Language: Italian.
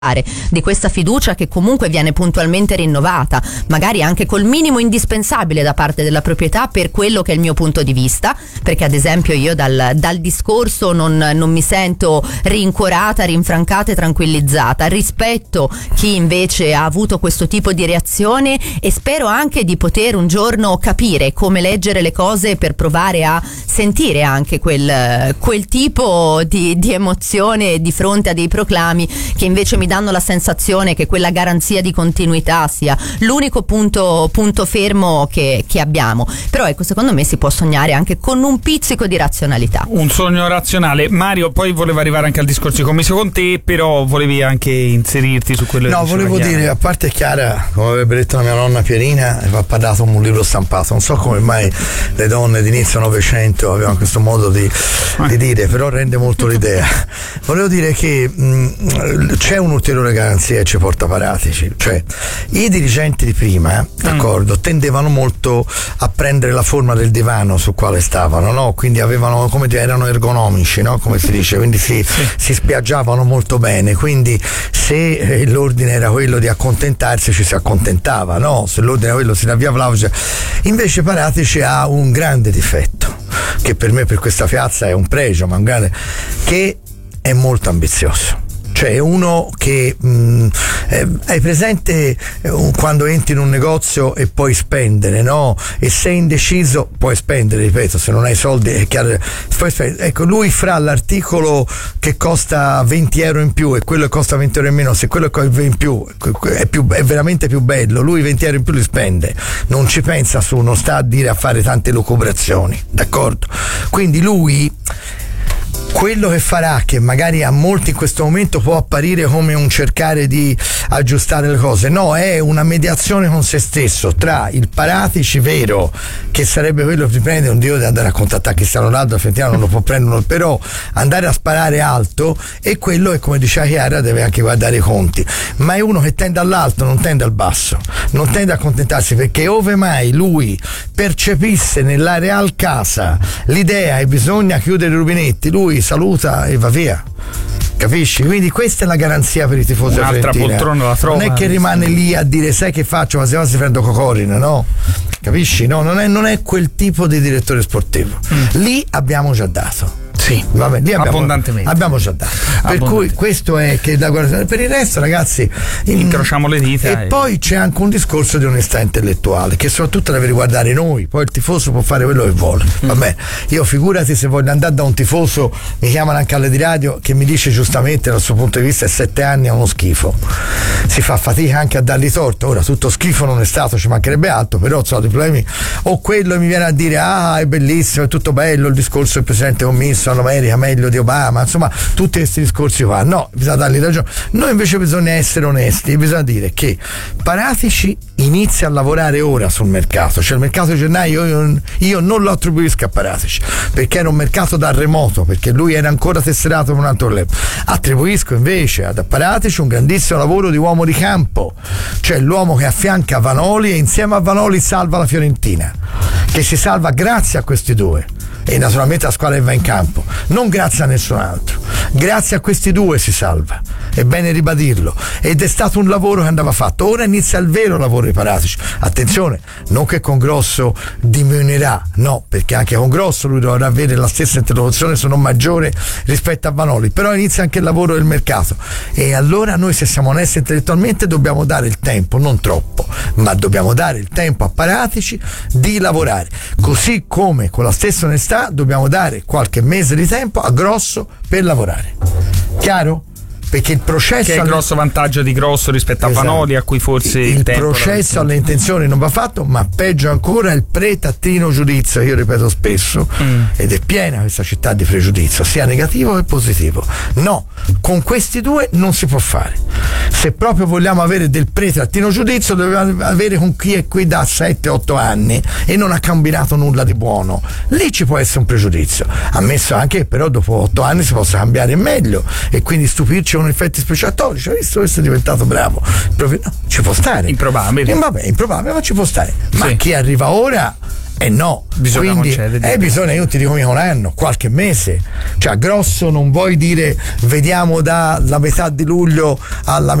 di questa fiducia che comunque viene puntualmente rinnovata, magari anche col minimo indispensabile da parte della proprietà per quello che è il mio punto di vista, perché ad esempio io dal discorso non mi sento rincuorata, rinfrancata e tranquillizzata. Rispetto chi invece ha avuto questo tipo di reazione e spero anche di poter un giorno capire come leggere le cose per provare a sentire anche quel tipo di emozione di fronte a dei proclami che invece mi danno la sensazione che quella garanzia di continuità sia l'unico punto fermo che abbiamo. Però ecco, secondo me si può sognare anche con un pizzico di razionalità. Un sogno razionale. Mario, poi volevo arrivare anche al discorso di commissione con te, però volevi anche inserirti su quello che no, volevo Chiara. dire, a parte Chiara, come avrebbe detto la mia nonna Pierina, va parlato un libro stampato. Non so come mai le donne di inizio Novecento avevano questo modo di dire, però rende molto l'idea. Volevo dire che c'è un'ulteriore garanzia che ci porta Paratici, cioè i dirigenti di prima, d'accordo, tendevano molto a prendere la forma del divano sul quale stavano, no? Quindi avevano, come dire, erano ergonomici, no? Come si dice, quindi si spiaggiavano molto bene, quindi se l'ordine era quello di accontentarsi ci si accontentava, no? Se l'ordine era quello si ravviava l'auge. Invece Paratici ha un grande difetto, che per me, per questa piazza è un pregio, ma un grande, che è molto ambizioso. Cioè uno che hai presente quando entri in un negozio e puoi spendere, no? E sei indeciso, puoi spendere, ripeto, se non hai soldi è chiaro, puoi spendere. Ecco, lui fra l'articolo che costa 20 euro in più e quello che costa 20 euro in meno, se quello che costa in più è veramente più bello, lui 20 euro in più li spende, non ci pensa su, non sta a dire a fare tante lucubrazioni, d'accordo? Quindi lui quello che farà, che magari a molti in questo momento può apparire come un cercare di aggiustare le cose, no, è una mediazione con se stesso tra il Paratici vero, che sarebbe quello che prende un dio di andare a contattare Cristiano Ronaldo, effettivamente non lo può prendere, però andare a sparare alto, e quello è, come diceva Chiara, deve anche guardare i conti, ma è uno che tende all'alto, non tende al basso, non tende a accontentarsi, perché ove mai lui percepisse nella real casa l'idea che bisogna chiudere i rubinetti, lui saluta e va via, capisci? Quindi questa è la garanzia per i tifosi della Fiorentina. Un'altra poltrona la trova, non è che rimane lì a dire sai che faccio, ma se no si prendo Cocorina, no? Capisci? No, non è quel tipo di direttore sportivo. Lì abbiamo già dato. Sì, vabbè, lì abbondantemente abbiamo già dato. Per cui questo è che da guardare. Per il resto, ragazzi, incrociamo le dita. E poi c'è anche un discorso di onestà intellettuale che soprattutto deve riguardare noi. Poi il tifoso può fare quello che vuole. Vabbè, io figurati se voglio andare da un tifoso, mi chiamano anche alle di radio, che mi dice giustamente dal suo punto di vista 7 anni è uno schifo. Si fa fatica anche a dargli torto. Ora tutto schifo non è stato, ci mancherebbe altro, però so, i problemi. O quello mi viene a dire è bellissimo, è tutto bello il discorso del presidente commisso, America meglio di Obama, insomma tutti questi discorsi qua, no, bisogna dargli ragione. Noi invece bisogna essere onesti, bisogna dire che Paratici inizia a lavorare ora sul mercato, cioè il mercato di gennaio io non lo attribuisco a Paratici perché era un mercato da remoto, perché lui era ancora tesserato con un altro level. Attribuisco invece ad Paratici un grandissimo lavoro di uomo di campo, cioè l'uomo che affianca Vanoli e insieme a Vanoli salva la Fiorentina, che si salva grazie a questi due. E naturalmente la squadra che va in campo, non grazie a nessun altro, grazie a questi due si salva, è bene ribadirlo, ed è stato un lavoro che andava fatto. Ora inizia il vero lavoro di Paratici. Attenzione, non che con Grosso diminuirà, no, perché anche con Grosso lui dovrà avere la stessa interlocuzione, se non maggiore, rispetto a Vanoli, però inizia anche il lavoro del mercato, e allora noi, se siamo onesti intellettualmente, dobbiamo dare il tempo, non troppo, ma dobbiamo dare il tempo a Paratici di lavorare, così come con la stessa onestà dobbiamo dare qualche mese di tempo a Grosso per lavorare. Chiaro? Perché il processo, che è il grosso vantaggio di Grosso rispetto a Vanoli, a cui forse il processo alle intenzioni non va fatto, ma peggio ancora il pre-tattino giudizio, io ripeto spesso, ed è piena questa città di pregiudizio, sia negativo che positivo. No, con questi due non si può fare. Se proprio vogliamo avere del pre-tattino giudizio, dobbiamo avere con chi è qui da 7-8 anni e non ha combinato nulla di buono. Lì ci può essere un pregiudizio, ammesso anche che però dopo 8 anni si possa cambiare in meglio e quindi stupirci con effetti speciatori. Cioè, visto, questo è diventato bravo, no, ci può stare, improbabile, vabbè, improbabile, ma ci può stare. Ma chi arriva ora no, bisogna quindi concedere. Bisogna, io ti dico mica un anno, qualche mese, cioè grosso non vuoi dire vediamo dalla metà di luglio alla